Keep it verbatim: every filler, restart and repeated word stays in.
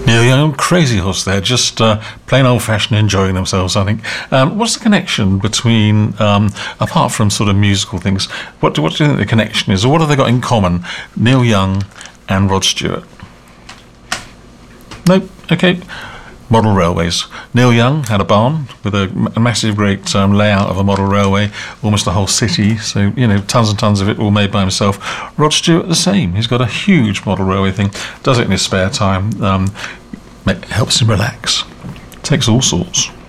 Neil Young, crazy horse there, just uh, plain old-fashioned enjoying themselves, I think. Um, what's the connection between, um, apart from sort of musical things, what do, what do you think the connection is, or what have they got in common, Neil Young and Rod Stewart? Nope, okay. Model railways. Neil Young had a barn with a, a massive, great um, layout of a model railway, almost a whole city. So, you know, tons and tons of it all made by himself. Rod Stewart, the same. He's got a huge model railway thing. Does it in his spare time. Um, helps him relax. Takes all sorts.